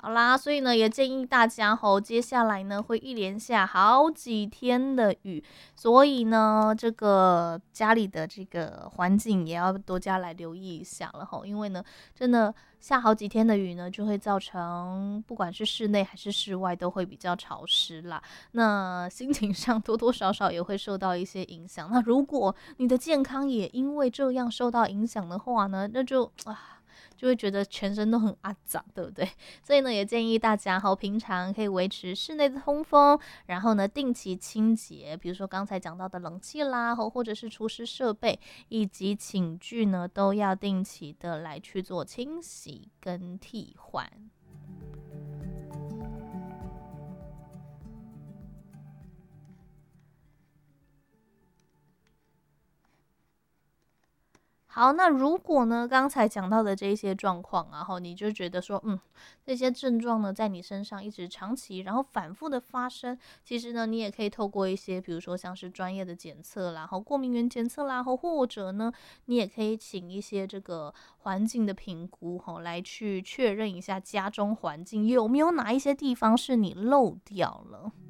好啦，所以呢，也建议大家接下来呢会一连下好几天的雨，所以呢，这个家里的这个环境也要多加来留意一下了因为呢，真的下好几天的雨呢，就会造成不管是室内还是室外都会比较潮湿啦。那心情上多多少少也会受到一些影响。那如果你的健康也因为这样受到影响的话呢，那就会觉得全身都很阿杂，对不对？所以呢，也建议大家平常可以维持室内的通风，然后呢，定期清洁，比如说刚才讲到的冷气啦，或者是除湿设备，以及寝具呢，都要定期的来去做清洗跟替换。好，那如果呢，刚才讲到的这些状况然后你就觉得说，这些症状呢，在你身上一直长期，然后反复的发生，其实呢，你也可以透过一些，比如说像是专业的检测啦，然后过敏原检测啦，或者呢，你也可以请一些这个环境的评估，来去确认一下家中环境有没有哪一些地方是你漏掉了。